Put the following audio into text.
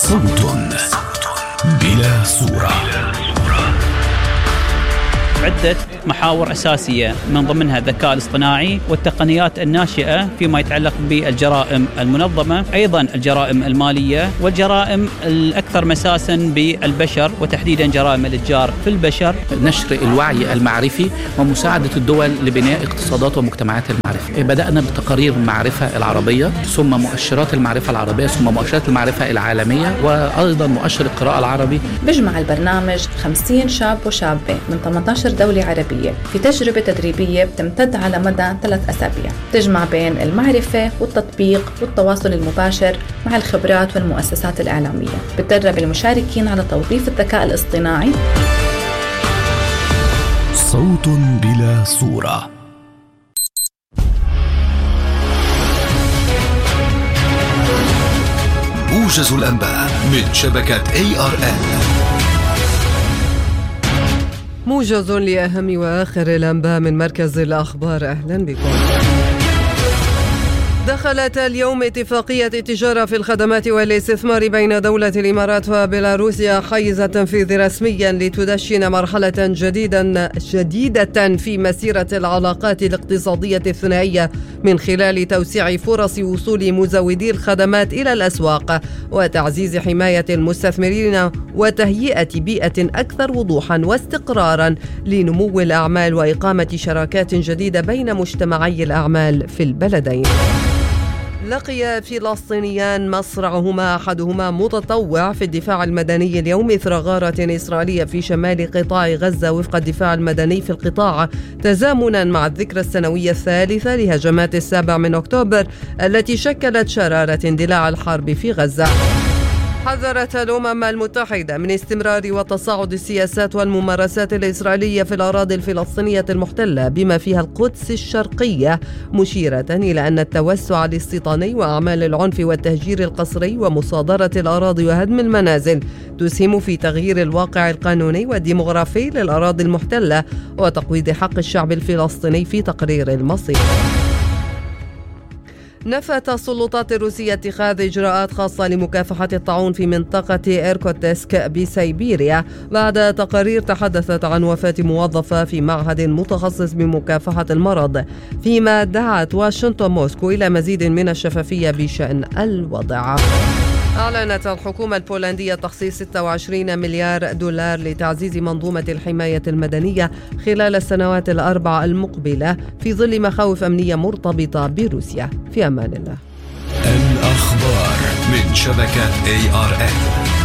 صوت بلا صورة. عدة محاور أساسية من ضمنها الذكاء الاصطناعي والتقنيات الناشئة فيما يتعلق بالجرائم المنظمة، أيضا الجرائم المالية والجرائم الأكثر مساسا بالبشر وتحديدا جرائم الإتجار في البشر. نشر الوعي المعرفي ومساعدة الدول لبناء اقتصادات ومجتمعات المعرفة. بدأنا بتقارير المعرفة العربية، ثم مؤشرات المعرفة العربية، ثم مؤشرات المعرفة العالمية، وأيضا مؤشر القراءة العربي. بيجمع البرنامج 50 شاب وشابة من 18 دولة عربية في تجربة تدريبية بتمتد على مدى 3 أسابيع، تجمع بين المعرفة والتطبيق والتواصل المباشر مع الخبرات والمؤسسات الإعلامية. بتدرب المشاركين على توظيف الذكاء الاصطناعي. صوت بلا صورة. موجز الأنباء من شبكة ARN. موجز لأهم وآخر الأنباء من مركز الأخبار. أهلا بكم. دخلت اليوم اتفاقية التجارة في الخدمات والاستثمار بين دولة الإمارات وبيلاروسيا حيز تنفيذ رسميا لتدشن مرحلة جديدة في مسيرة العلاقات الاقتصادية الثنائية من خلال توسيع فرص وصول مزودي الخدمات إلى الأسواق وتعزيز حماية المستثمرين وتهيئة بيئة أكثر وضوحا واستقرارا لنمو الأعمال وإقامة شراكات جديدة بين مجتمعي الأعمال في البلدين. لقي فلسطينيان مصرعهما أحدهما متطوع في الدفاع المدني اليوم إثر غارة إسرائيلية في شمال قطاع غزة وفق الدفاع المدني في القطاع، تزامنا مع الذكرى السنوية الثالثة لهجمات 7 أكتوبر التي شكلت شرارة اندلاع الحرب في غزة. حذرت الأمم المتحدة من استمرار وتصاعد السياسات والممارسات الإسرائيلية في الأراضي الفلسطينية المحتلة بما فيها القدس الشرقية، مشيرة إلى أن التوسع الاستيطاني وأعمال العنف والتهجير القسري ومصادرة الأراضي وهدم المنازل تسهم في تغيير الواقع القانوني والديمغرافي للأراضي المحتلة وتقويض حق الشعب الفلسطيني في تقرير المصير. نفت السلطات الروسية اتخاذ إجراءات خاصة لمكافحة الطاعون في منطقة إيركوتسك بسيبيريا بعد تقارير تحدثت عن وفاة موظفة في معهد متخصص بمكافحة المرض، فيما دعت واشنطن موسكو إلى مزيد من الشفافية بشأن الوضع. أعلنت الحكومة البولندية تخصيص 26 مليار دولار لتعزيز منظومة الحماية المدنية خلال السنوات الأربع المقبلة في ظل مخاوف أمنية مرتبطة بروسيا. في أمان الله. الأخبار من شبكة ARN.